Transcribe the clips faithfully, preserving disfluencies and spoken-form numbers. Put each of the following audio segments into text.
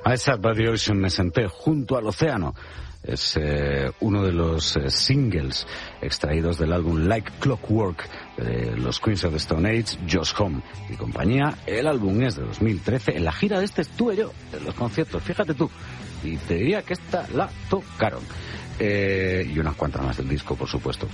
I Sat by the Ocean, me senté junto al océano. Es eh, uno de los eh, singles extraídos del álbum Like Clockwork de los Queens of the Stone Age, Josh Homme y compañía. El álbum es de dos mil trece. En la gira de este estuve yo, en los conciertos, fíjate tú. Y te diría que esta la tocaron. Eh, y unas cuantas más del disco, por supuesto.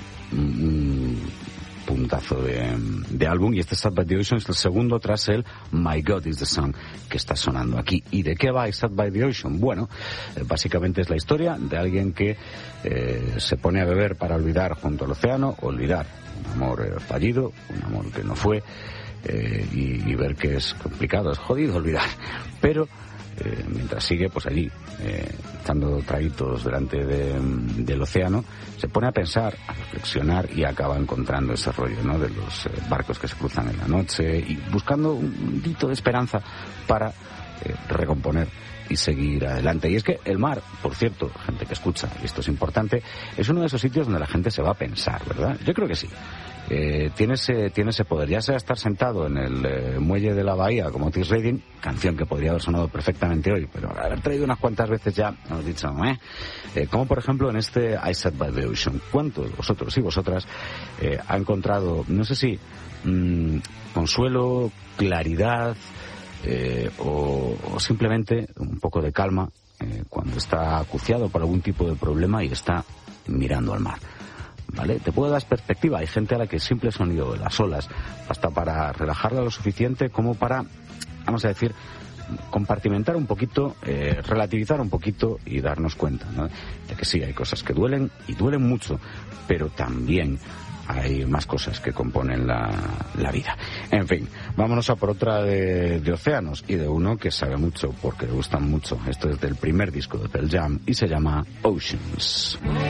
Un puntazo de, de álbum. Y este Sat by the Ocean es el segundo tras el My God is the Sun que está sonando aquí. ¿Y de qué va I Sat by the Ocean? Bueno, eh, básicamente es la historia de alguien que eh, se pone a beber para olvidar junto al océano, olvidar un amor eh, fallido, un amor que no fue, eh, y, y ver que es complicado, es jodido olvidar. Pero Eh, mientras sigue pues allí eh, echando traguitos delante de, del océano, se pone a pensar, a reflexionar y acaba encontrando ese rollo, ¿no?, de los eh, barcos que se cruzan en la noche y buscando un hito de esperanza para eh, recomponer y seguir adelante. Y es que el mar, por cierto, gente que escucha, y esto es importante, es uno de esos sitios donde la gente se va a pensar, ¿verdad? Yo creo que sí. Eh, tiene ese tiene ese poder, ya sea estar sentado en el eh, muelle de la bahía como Otis Redding, canción que podría haber sonado perfectamente hoy, pero haber traído unas cuantas veces ya hemos dicho, ¿eh? Eh, como por ejemplo en este I Sat by the Ocean. ¿Cuántos de vosotros y vosotras eh, ha encontrado, no sé si mmm, consuelo, claridad eh, o, o simplemente un poco de calma eh, cuando está acuciado por algún tipo de problema y está mirando al mar? ¿Vale? Te puede dar perspectiva. Hay gente a la que el simple sonido de las olas basta para relajarla lo suficiente como para, vamos a decir, compartimentar un poquito, eh, relativizar un poquito y darnos cuenta, ¿no?, de que sí, hay cosas que duelen y duelen mucho, pero también hay más cosas que componen la, la vida. En fin, vámonos a por otra de, de océanos y de uno que sabe mucho porque le gustan mucho. Esto es del primer disco de Pearl Jam y se llama Oceans.